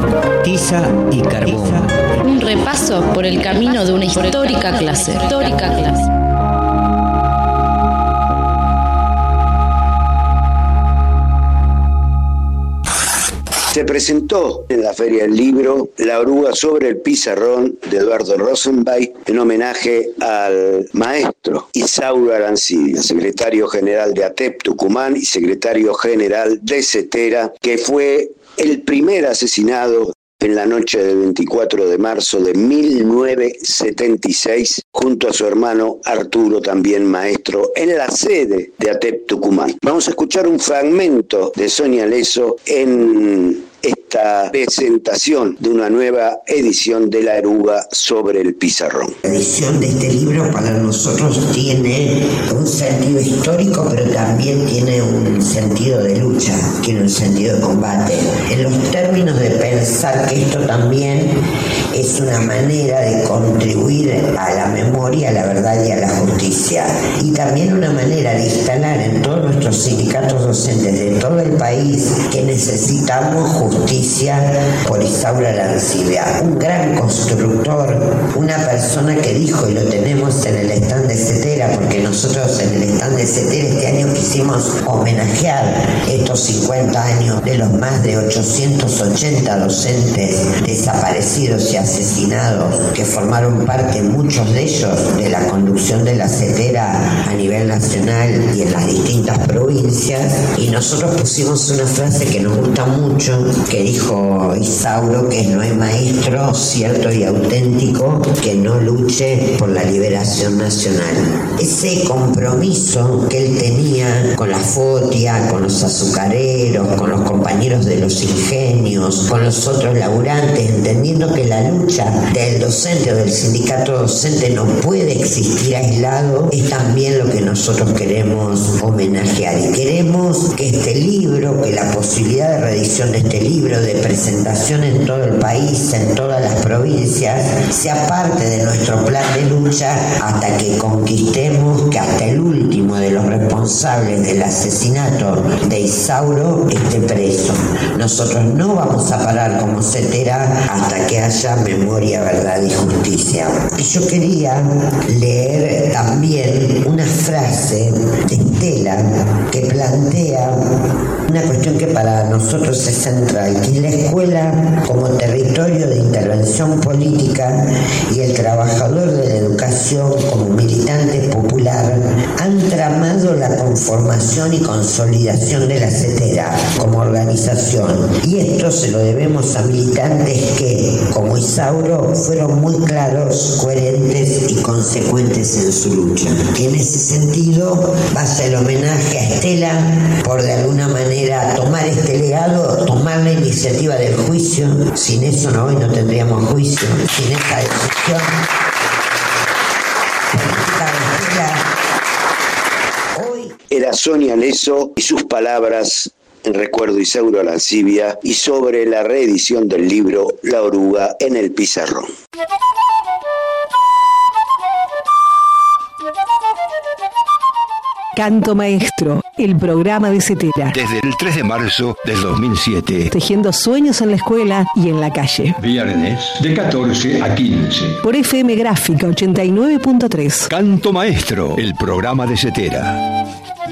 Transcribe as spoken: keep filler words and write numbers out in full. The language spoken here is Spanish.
Tiza y carbón. Un repaso por el camino de una histórica clase. Histórica clase. Se presentó en la Feria del Libro La oruga sobre el pizarrón de Eduardo Rosenbay en homenaje al maestro Isauro Arancibia, secretario general de A T E P Tucumán y secretario general de CETERA, que fue el primer asesinado en la noche del veinticuatro de marzo de mil novecientos setenta y seis, junto a su hermano Arturo, también maestro, en la sede de A T E P Tucumán. Vamos a escuchar un fragmento de Sonia Leso en esta presentación de una nueva edición de La oruga sobre el pizarrón. La edición de este libro para nosotros tiene un sentido histórico, pero también tiene un sentido de lucha, tiene un sentido de combate. En los términos de pensar que esto también es una manera de contribuir a la memoria, a la verdad y a la justicia. Y también una manera de instalar en todos nuestros sindicatos docentes de todo el país que necesitamos justicia por Isauro Arancibia, un gran constructor, una persona que dijo, y lo tenemos en el stand de CETERA, porque nosotros en el stand de CETERA este año quisimos homenajear estos cincuenta años de los más de ochocientos ochenta docentes desaparecidos y asesinados que formaron parte, muchos de ellos, de la conducción de la CETERA a nivel nacional y en las distintas provincias. Y nosotros pusimos una frase que nos gusta mucho, que dijo Isauro, que no hay maestro cierto y auténtico que no luche por la liberación nacional. Ese compromiso que él tenía con la Fotia, con los azucareros, con los compañeros de los ingenios, con los otros laburantes, entendiendo que la lucha del docente o del sindicato docente no puede existir aislado, es también lo que nosotros queremos homenajear. Y queremos que este libro, que la posibilidad de reedición de este libro, de presentación en todo el país, en todas las provincias, sea parte de nuestro plan de lucha hasta que conquistemos que hasta el último de los responsables del asesinato de Isauro esté preso. Nosotros no vamos a parar como CETERA hasta que haya memoria, verdad y justicia. Y yo quería leer también una frase de Estela que plantea una cuestión que para nosotros es central, que la escuela como territorio de intervención política y el trabajador de la educación como militante popular han tramado la conformación y consolidación de la CETERA como organización, y esto se lo debemos a militantes que, como Isauro, fueron muy claros, coherentes y consecuentes en su lucha. Y en ese sentido vaya el homenaje a Estela por de alguna manera tomar este legado, tomar la iniciativa del juicio. Sin eso no, hoy no tendríamos juicio, sin esta decisión hoy. Era Sonia Leso y sus palabras en recuerdo de Isauro Arancibia y sobre la reedición del libro La oruga en el pizarrón. Canto Maestro, el programa de CETERA. Desde el tres de marzo del dos mil siete. Tejiendo sueños en la escuela y en la calle. Viernes de catorce a quince. Por F M Gráfica ochenta y nueve punto tres. Canto Maestro, el programa de CETERA.